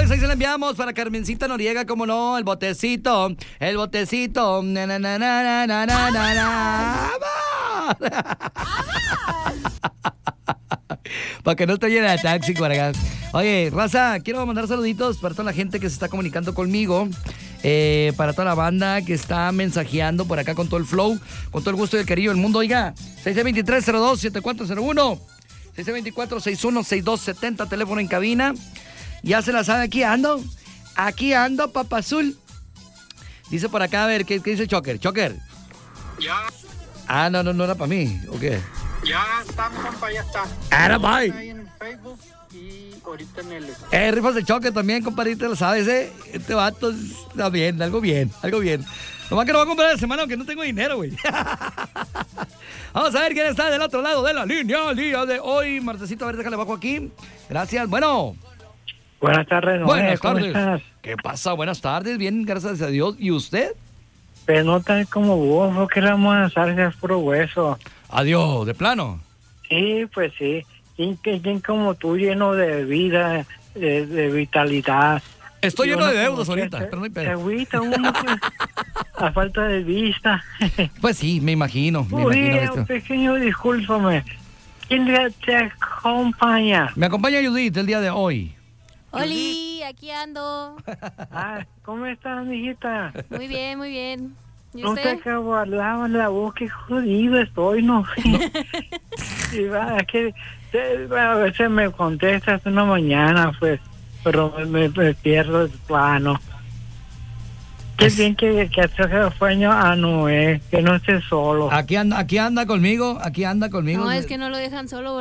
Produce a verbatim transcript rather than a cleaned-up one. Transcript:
señores, ahí se la enviamos para Carmencita Noriega, como no, el botecito, el botecito. Na, na, na, na, na, na, na, na. Para que no te llene de taxi, por acá. Oye, raza, quiero mandar saluditos para toda la gente que se está comunicando conmigo. Eh, para toda la banda que está mensajeando por acá con todo el flow, con todo el gusto y el cariño del mundo. Oiga, seis seis dos tres, cero dos, siete cuatro cero uno, seis seis dos cuatro, seis uno seis dos siete cero, teléfono en cabina. Ya se la sabe, aquí ando. Aquí ando, Papa Azul. Dice por acá, a ver, ¿qué, qué dice Choker? Choker. Ya. Ah, no, no, no era para mí, ¿o qué? Ya está, compa, ya está. Era bye. Ahí en Facebook y ahorita en el... Eh, rifas de choque también, compadrito, lo sabes, eh. Este vato está bien, algo bien, algo bien. Nomás que no va a comprar la semana aunque no tengo dinero, güey. Vamos a ver quién está del otro lado de la línea el día de hoy. Martecito, a ver, déjale bajo aquí. Gracias, bueno. Buenas tardes, Noé. Buenas ¿Cómo tardes. estás? ¿Qué pasa? Buenas tardes, bien, gracias a Dios. ¿Y usted? Pero no tan como vos, ¿no? Que la vamos a hacer es puro hueso. Adiós, de plano. Sí, pues sí. ¿Quién, quién, quién como tú, lleno de vida, de, de vitalidad? Estoy Y lleno uno de deudas como que ahorita, se- pero no hay Se pedo. agüita uno, pues, a falta de vista. Pues sí, me imagino, me Oye, imagino un esto. pequeño discúlpame. ¿Quién te, te acompaña? Me acompaña Judith el día de hoy. Oli, aquí ando. Ah, ¿cómo estás, mijita? Muy bien, muy bien. ¿Y No te usted? acabo de hablar la voz, qué jodido estoy, ¿no? Y va, es que eh, a veces me contestas una mañana, pues, pero me, me- me pierdo el plano. Qué Pues- bien que, que hace sueño a Noé, que no esté solo. Aquí anda, aquí anda conmigo, aquí anda conmigo. No, es que no lo dejan solo.